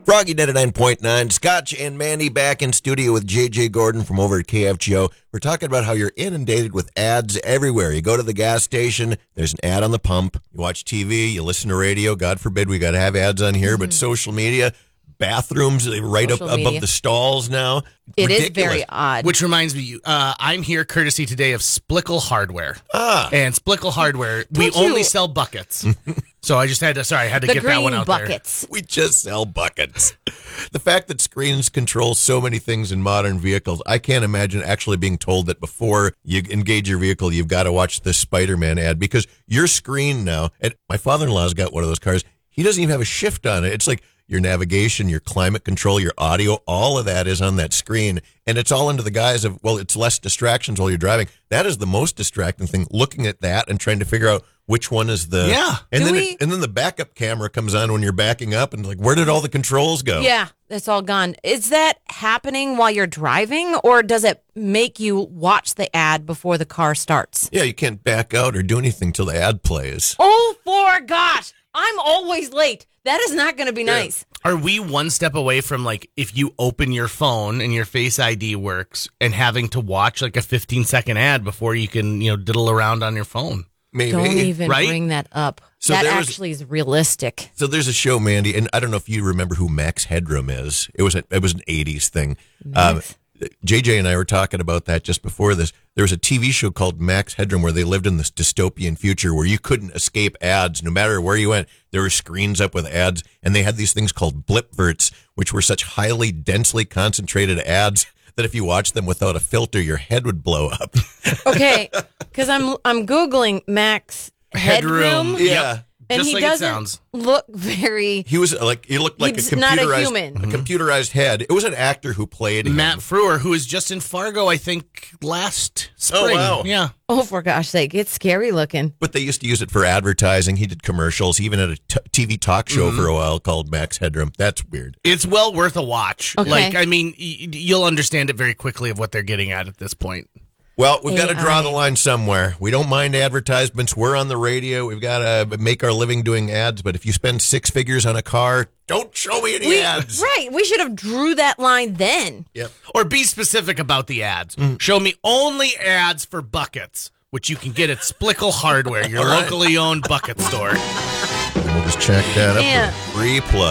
Froggy 99.9. Scotch and Mandy back in studio with JJ Gordon from over at KFGO. We're talking about how you're inundated with ads everywhere. You go to the gas station, there's an ad on the pump. You watch TV, you listen to radio. God forbid we got to have ads on here, but social media, bathrooms right Social up media. above the stalls now. It is Ridiculous. very odd. Which reminds me, I'm here courtesy today of Splickle Hardware. And Splickle Hardware, we Don't you- only sell buckets. So I just had to, I had to the get that one green out buckets. We just sell buckets. The fact that screens control so many things in modern vehicles, I can't imagine actually being told that before you engage your vehicle, you've got to watch this Spider-Man ad because your screen now, and my father-in-law's got one of those cars, he doesn't even have a shift on it. It's like your navigation, your climate control, your audio, all of that is on that screen. And it's all under the guise of, well, it's less distractions while you're driving. That is the most distracting thing, looking at that and trying to figure out which one is the... Yeah. And Do then and then the backup camera comes on when you're backing up and like, where did all the controls go? Yeah, it's all gone. Is that happening while you're driving, or does it make you watch the ad before the car starts? Yeah, you can't back out or do anything till the ad plays. Oh, for gosh. I'm always late. That is not going to be nice. Are we one step away from, like, if you open your phone and your Face ID works and having to watch, like, a 15-second ad before you can, diddle around on your phone? Maybe. Don't even right? bring that up. So that there was- actually is realistic. So there's a show, Mandy, and I don't know if you remember who Max Headroom is. It was an 80s thing. Max. JJ and I were talking about that just before this. There was a TV show called Max Headroom where they lived in this dystopian future where you couldn't escape ads. No matter where you went, there were screens up with ads, and they had these things called blipverts, which were such highly, densely concentrated ads that if you watched them without a filter, your head would blow up. Okay, because I'm Googling Max Headroom. Yeah. And Just he like it doesn't sounds. look very... He looked like He's a not a computerized, human. a computerized head. It was an actor who played him. Matt Frewer, who was just in Fargo, I think, last spring. wow. Yeah. Oh, for gosh sake, it's scary looking. But they used to use it for advertising. He did commercials. He even had a TV talk show for a while called Max Headroom. That's weird. It's well worth a watch. Okay. Like, I mean, you'll understand it very quickly of what they're getting at this point. Well, we've got to draw AI. the line somewhere. We don't mind advertisements. We're on the radio. We've got to make our living doing ads. But if you spend six figures on a car, don't show me any ads. Right, we should have drew that line then. Yep. Or be specific about the ads. Show me only ads for buckets, which you can get at Splickle Hardware, your All right. locally owned bucket store. We'll just check that up Yeah. with a free plug.